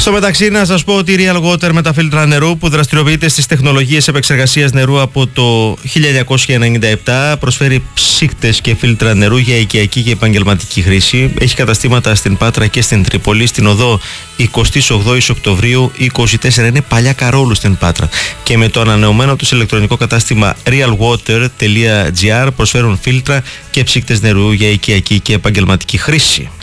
Στο μεταξύ, να σας πω ότι η Real Water με τα φίλτρα νερού, που δραστηριοποιείται στις τεχνολογίες επεξεργασίας νερού από το 1997, προσφέρει ψύκτες και φίλτρα νερού για οικιακή και επαγγελματική χρήση. Έχει καταστήματα στην Πάτρα και στην Τρίπολη, στην οδό 28 Οκτωβρίου 24. Είναι παλιά Καρόλου στην Πάτρα. Και με το ανανεωμένο τους ηλεκτρονικό κατάστημα realwater.gr προσφέρουν φίλτρα και ψύκτες νερού για οικιακή και επαγγελματική χρήση.